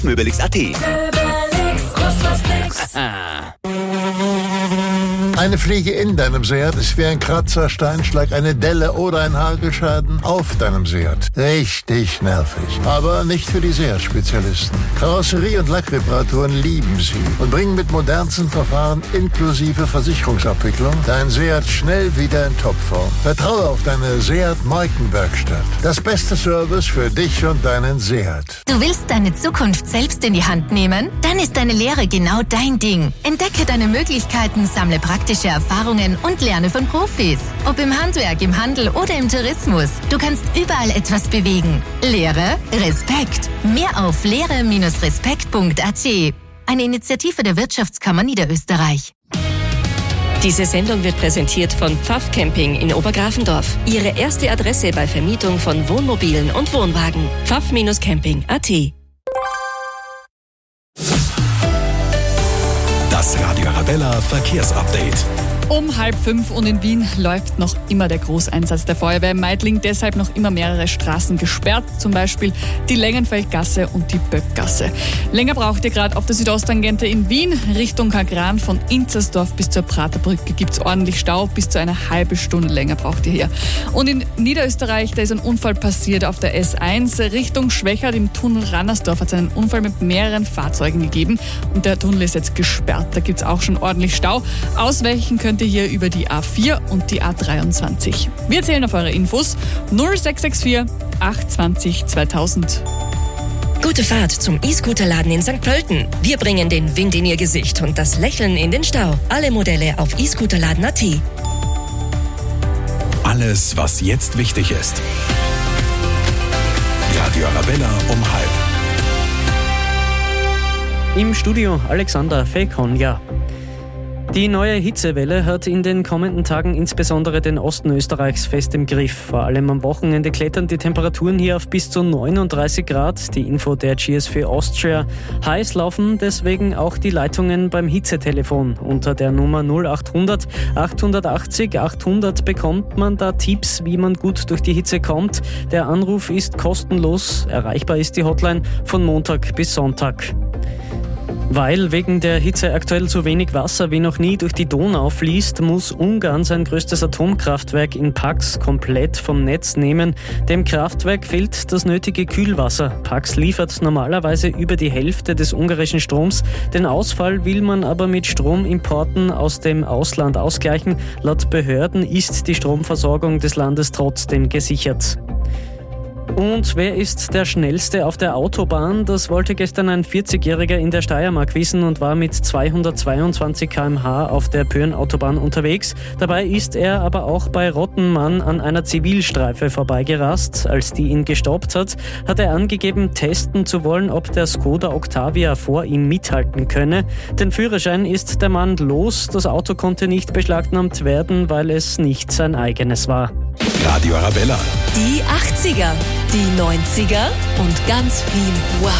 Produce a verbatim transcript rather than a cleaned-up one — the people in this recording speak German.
Möbelix Punkt at. Möbelix, kostet fast nix. Eine Fliege in deinem Seat ist wie ein Kratzer, Steinschlag, eine Delle oder ein Hagelschaden auf deinem Seat. Richtig nervig. Aber nicht für die Seat-Spezialisten. Karosserie- und Lackreparaturen lieben sie und bringen mit modernsten Verfahren inklusive Versicherungsabwicklung dein Seat schnell wieder in Topform. Vertraue auf deine Seat-Markenwerkstatt. Das beste Service für dich und deinen Seat. Du willst deine Zukunft selbst in die Hand nehmen? Dann ist deine Lehre genau dein Ding. Entdecke deine Möglichkeiten, sammle praktische Erfahrungen und lerne von Profis. Ob im Handwerk, im Handel oder im Tourismus. Du kannst überall etwas bewegen. Lehre, Respekt. Mehr auf lehre Respekt Punkt at. Eine Initiative der Wirtschaftskammer Niederösterreich. Diese Sendung wird präsentiert von Pfaff Camping in Obergrafendorf. Ihre erste Adresse bei Vermietung von Wohnmobilen und Wohnwagen. pfaff Camping Punkt at. Das Radio Arabella Verkehrsupdate. Um halb fünf und in Wien läuft noch immer der Großeinsatz der Feuerwehr in Meidling. Deshalb noch immer mehrere Straßen gesperrt, zum Beispiel die Längenfeldgasse und die Böckgasse. Länger braucht ihr gerade auf der Südosttangente in Wien. Richtung Kagran von Inzersdorf bis zur Praterbrücke gibt es ordentlich Stau. Bis zu eine halbe Stunde länger braucht ihr hier. Und in Niederösterreich, da ist ein Unfall passiert auf der S eins. Richtung Schwächert im Tunnel Rannersdorf hat es einen Unfall mit mehreren Fahrzeugen gegeben. Und der Tunnel ist jetzt gesperrt. Da gibt es auch schon ordentlich Stau. Ausweichen könnt ihr hier über die A vier und die A dreiundzwanzig. Wir zählen auf eure Infos null sechs sechs vier acht zwei null zweitausend. Gute Fahrt zum E-Scooter-Laden in Sankt Pölten. Wir bringen den Wind in Ihr Gesicht und das Lächeln in den Stau. Alle Modelle auf e scooterladen Punkt at. Alles, was jetzt wichtig ist. Radio Arabella um halb. Im Studio Alexander Fekonja. Die neue Hitzewelle hat in den kommenden Tagen insbesondere den Osten Österreichs fest im Griff. Vor allem am Wochenende klettern die Temperaturen hier auf bis zu neununddreißig Grad. Die Info der G S vier Austria. Heiß laufen deswegen auch die Leitungen beim Hitzetelefon. Unter der Nummer null achthundert achthundertachtzig achthundert bekommt man da Tipps, wie man gut durch die Hitze kommt. Der Anruf ist kostenlos. Erreichbar ist die Hotline von Montag bis Sonntag. Weil wegen der Hitze aktuell so wenig Wasser wie noch nie durch die Donau fließt, muss Ungarn sein größtes Atomkraftwerk in Paks komplett vom Netz nehmen. Dem Kraftwerk fehlt das nötige Kühlwasser. Paks liefert normalerweise über die Hälfte des ungarischen Stroms. Den Ausfall will man aber mit Stromimporten aus dem Ausland ausgleichen. Laut Behörden ist die Stromversorgung des Landes trotzdem gesichert. Und wer ist der Schnellste auf der Autobahn? Das wollte gestern ein vierzigjähriger in der Steiermark wissen und war mit zweihundertzweiundzwanzig Kilometer pro Stunde auf der Pöhrn-Autobahn unterwegs. Dabei ist er aber auch bei Rottenmann an einer Zivilstreife vorbeigerast. Als die ihn gestoppt hat, hat er angegeben, testen zu wollen, ob der Skoda Octavia vor ihm mithalten könne. Den Führerschein ist der Mann los. Das Auto konnte nicht beschlagnahmt werden, weil es nicht sein eigenes war. Radio Arabella. Die achtziger, die neunziger und ganz viel Wow.